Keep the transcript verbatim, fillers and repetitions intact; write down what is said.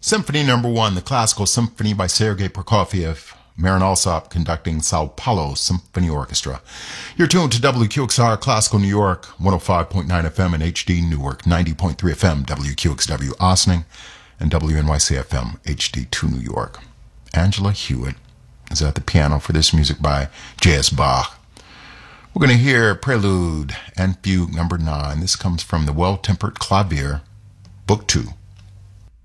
Symphony Number One, the Classical Symphony by Sergei Prokofiev, Marin Alsop conducting Sao Paulo Symphony Orchestra. You're tuned to W Q X R Classical New York, one oh five point nine F M and H D Newark, ninety point three F M, W Q X W Ossining, and W N Y C F M, H D two New York. Angela Hewitt is at the piano for this music by J S Bach. We're going to hear Prelude and Fugue Number Nine. This comes from the Well-Tempered Clavier, Book Two.